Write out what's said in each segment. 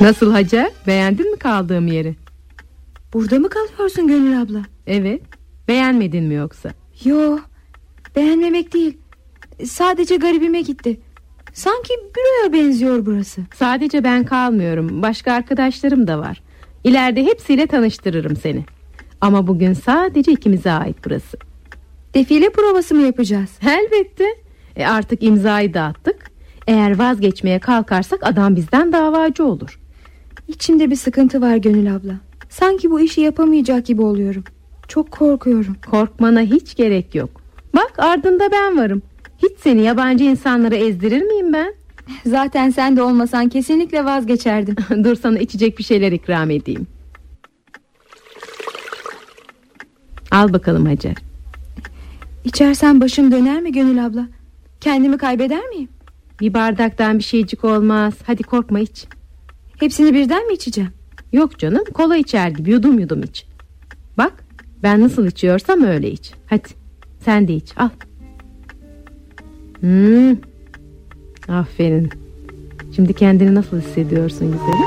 Nasıl Hacer? Beğendin mi kaldığım yeri? Burada mı kalıyorsun Gönül abla? Evet. Beğenmedin mi yoksa? Yo, beğenmemek değil. Sadece garibime gitti. Sanki büroya benziyor burası. Sadece ben kalmıyorum. Başka arkadaşlarım da var. İleride hepsiyle tanıştırırım seni. Ama bugün sadece ikimize ait burası. Defile provası mı yapacağız? Elbette. Artık imzayı da attık. Eğer vazgeçmeye kalkarsak adam bizden davacı olur. İçimde bir sıkıntı var Gönül abla. Sanki bu işi yapamayacak gibi oluyorum. Çok korkuyorum. Korkmana hiç gerek yok. Bak ardında ben varım. Hiç seni yabancı insanlara ezdirir miyim ben? Zaten sen de olmasan kesinlikle vazgeçerdim. Dur sana içecek bir şeyler ikram edeyim. Al bakalım Hacer. İçersen başım döner mi Gönül abla? Kendimi kaybeder miyim? Bir bardaktan bir şeycik olmaz. Hadi korkma iç. Hepsini birden mi içeceğim? Yok canım, kola içer gibi yudum yudum iç. Bak ben nasıl içiyorsam öyle iç. Hadi sen de iç, al. Aferin. Şimdi kendini nasıl hissediyorsun güzelim?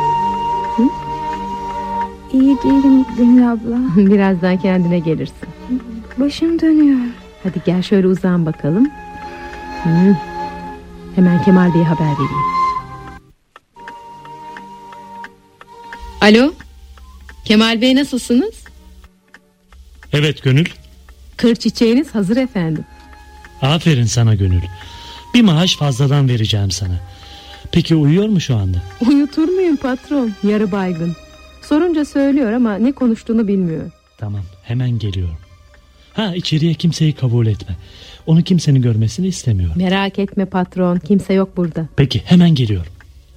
İyi değilim Gönül abla. Birazdan kendine gelirsin. Başım dönüyor. Hadi gel şöyle uzan bakalım. Hemen Kemal Bey'e haber vereyim. Alo, Kemal Bey nasılsınız? Evet Gönül. Kır çiçeğiniz hazır efendim. Aferin sana Gönül. Bir maaş fazladan vereceğim sana. Peki uyuyor mu şu anda? Uyutur muyum patron? Yarı baygın. Sorunca söylüyor ama ne konuştuğunu bilmiyor. Tamam, hemen geliyorum. İçeriye kimseyi kabul etme. Onu kimsenin görmesini istemiyorum. Merak etme patron, kimse yok burada. Peki, hemen geliyorum.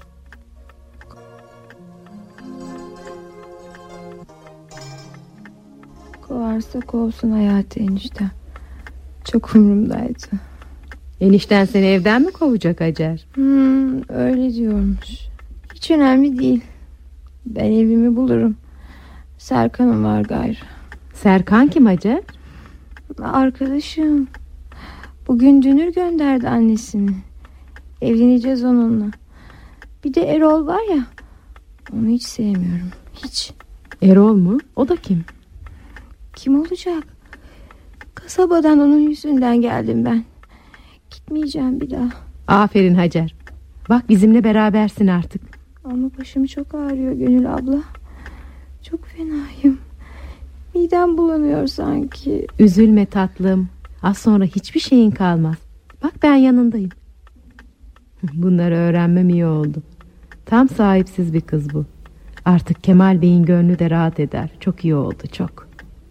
Kovarsa kovsun Hayati eniştem. Çok umurumdaydı. Enişten seni evden mi kovacak Hacer? Öyle diyormuş. Hiç önemli değil. Ben evimi bulurum. Serkan'ım var gayrı. Serkan kim Hacer? Arkadaşım. Bugün Dünür gönderdi annesini. Evleneceğiz onunla. Bir de Erol var ya, onu hiç sevmiyorum. Hiç. Erol mu? O da kim? Kim olacak? Kasabadan onun yüzünden geldim ben. Gitmeyeceğim bir daha. Aferin Hacer. Bak bizimle berabersin artık. Ama başım çok ağrıyor Gönül abla. Çok fenayım. Midem bulanıyor sanki. Üzülme tatlım. Az sonra hiçbir şeyin kalmaz. Bak ben yanındayım. Bunları öğrenmem iyi oldu. Tam sahipsiz bir kız bu. Artık Kemal Bey'in gönlü de rahat eder. Çok iyi oldu, çok.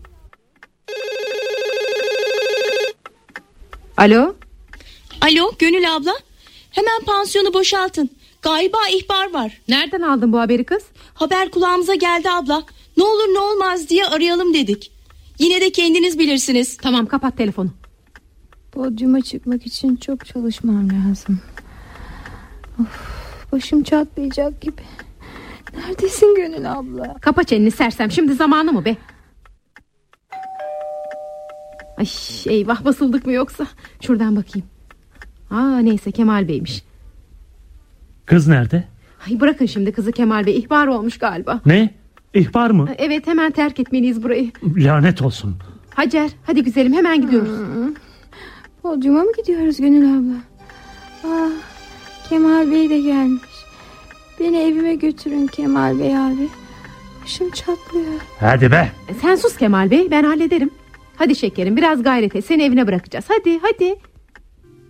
Alo? Alo Gönül abla. Hemen pansiyonu boşaltın. Galiba ihbar var. Nereden aldın bu haberi kız? Haber kulağımıza geldi abla. Ne olur ne olmaz diye arayalım dedik. Yine de kendiniz bilirsiniz. Tamam, kapat telefonu. Podyuma çıkmak için çok çalışmam lazım. Başım çatlayacak gibi. Neredesin Gönül abla? Kapa çeneni sersem, şimdi zamanı mı be? Ay eyvah, basıldık mı yoksa? Şuradan bakayım. Neyse, Kemal Bey'miş. Kız nerede? Ay bırakın şimdi kızı Kemal Bey, ihbar olmuş galiba. Ne? İhbar mı? Evet, hemen terk etmeliyiz burayı. Lanet olsun. Hacer hadi güzelim, hemen gidiyoruz. Podyuma mı gidiyoruz Gönül abla? Kemal Bey de gelmiş. Beni evime götürün Kemal Bey abi. Başım çatlıyor. Hadi be. Sen sus Kemal Bey, ben hallederim. Hadi şekerim, biraz gayret et, seni evine bırakacağız. Hadi.